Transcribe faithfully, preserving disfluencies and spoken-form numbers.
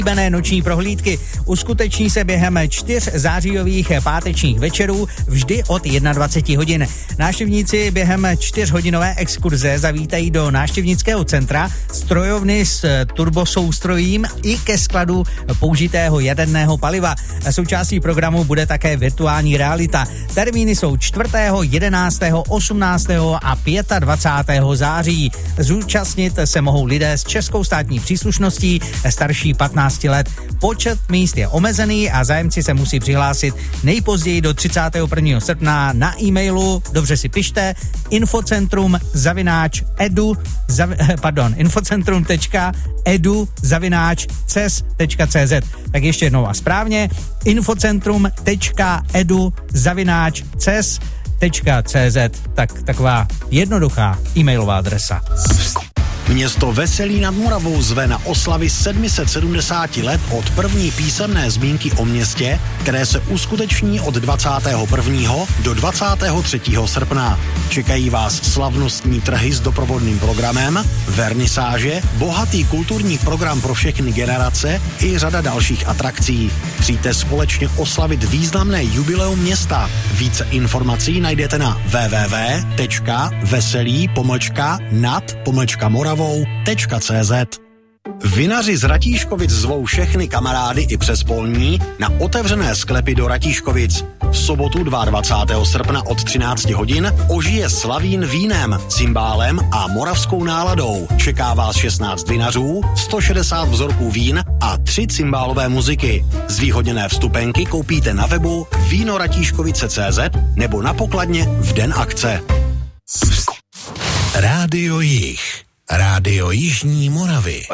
oblíbené noční prohlídky. Uskuteční se během čtyř zářijových pátečních večerů vždy od dvacet jedna hodin. Návštěvníci během čtyřhodinové exkurze zavítají do návštěvnického centra, strojovny s turbosoustrojím i ke skladu použitého jaderného paliva. Součástí programu bude také virtuální realita. Termíny jsou čtvrtého, jedenáctého, osmnáctého a dvacátého pátého září. Zúčastnit se mohou lidé s českou státní příslušností starší patnáct let. Počet míst je omezený a zájemci se musí přihlásit nejpozději do třicátého prvního srpna na e-mailu, dobře si pište, infocentrum zavináč edu, zav, pardon, infocentrum tečka edu zavináč ces tečka cz. Tak ještě jednou a správně, infocentrum tečka edu zavináč ces tečka cz. Tak taková jednoduchá e-mailová adresa. Město Veselí nad Moravou zve na oslavy sedm set sedmdesát let od první písemné zmínky o městě, které se uskuteční od dvacátého prvního do dvacátého třetího srpna. Čekají vás slavnostní trhy s doprovodným programem, vernisáže, bohatý kulturní program pro všechny generace i řada dalších atrakcí. Přijďte společně oslavit významné jubileum města. Více informací najdete na w w w tečka veselí pomlčka nad pomlčka moravou tečka cz. Vinaři z Ratíškovic zvou všechny kamarády i přes polní na otevřené sklepy do Ratíškovic. V sobotu dvacátého druhého srpna od třinácti hodin ožije Slavín vínem, cymbálem a moravskou náladou. Čeká vás šestnáct vinařů, sto šedesát vzorků vín a tři cymbálové muziky. Zvýhodněné vstupenky koupíte na webu vínoratíškovice tečka cz nebo na pokladně v den akce. Rádio Jih. Rádio Jižní Moravy.